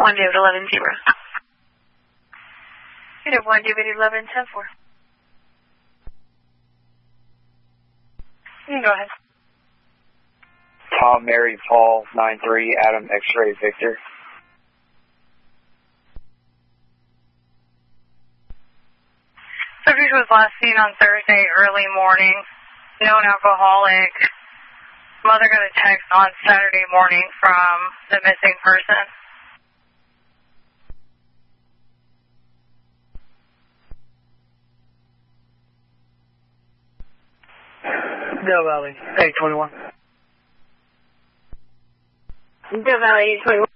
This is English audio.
1, David 11, Zebra. Unit 1, David 11, 10-4. You can go ahead. Tom, Mary, Paul, 9-3, Adam, X-ray, Victor. Subject was last seen on Thursday early morning. Known alcoholic. Mother got a text on Saturday morning from the missing person. Del Valley, 821. Del Valley, 821.